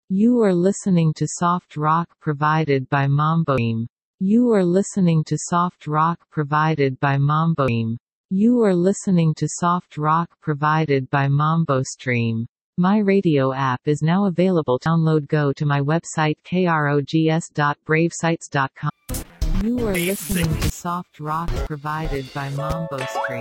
You are listening to soft rock provided by Mamboim. You are listening to soft rock provided by Mamboim. You are listening to soft rock provided by MamboStream. My radio app is now available. Download. Go to my website krogs.bravesites.com. You are listening to soft rock provided by MamboStream.